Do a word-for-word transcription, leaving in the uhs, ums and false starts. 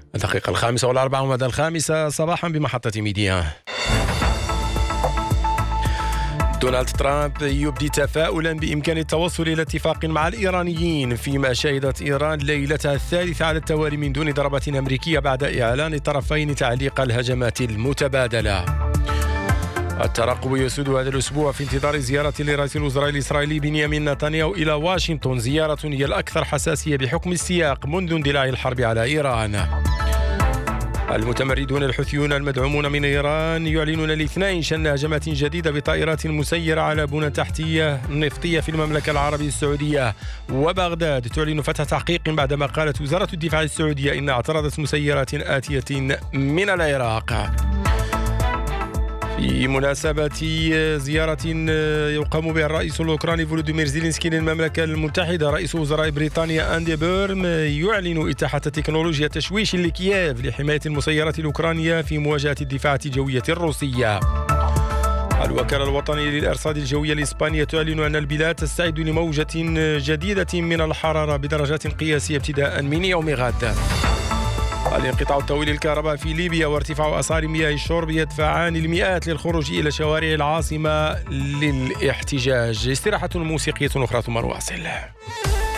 الدقيقة الخامسة والأربعة ومدى الخامسة صباحا بمحطة ميديا. دونالد ترامب يبدي تفاؤلا بإمكان التوصل إلى اتفاق مع الإيرانيين، فيما شهدت إيران ليلتها الثالثة على التوالي من دون ضربة أمريكية بعد إعلان الطرفين تعليق الهجمات المتبادلة. الترقب يسود هذا الأسبوع في انتظار زيارة لرئيس الوزراء الإسرائيلي بنيامين نتنياهو إلى واشنطن، زيارة هي الأكثر حساسية بحكم السياق منذ اندلاع الحرب على إيران. المتمردون الحوثيون المدعومون من إيران يعلنون الاثنين شن هجمات جديدة بطائرات مسيرة على بنى تحتية نفطية في المملكة العربية السعودية. وبغداد تعلن فتح تحقيق بعدما قالت وزارة الدفاع السعودية إنها اعترضت مسيرات آتية من العراق. في مناسبة زيارة يقام بها الرئيس الأوكراني فولوديمير زيلينسكي للمملكة المتحدة، رئيس وزراء بريطانيا أندي بيرم يعلن إتاحة تكنولوجيا تشويش لكييف لحماية المسيرات الأوكرانية في مواجهة الدفاعات الجوية الروسية. الوكالة الوطنية للأرصاد الجوية الإسبانية تعلن أن البلاد تستعد لموجة جديدة من الحرارة بدرجات قياسية ابتداء من يوم غد. الانقطاع الطويل للكهرباء في ليبيا وارتفاع أسعار مياه الشرب يدفعان المئات للخروج إلى شوارع العاصمة للاحتجاج. استراحة موسيقية أخرى ثم نواصل.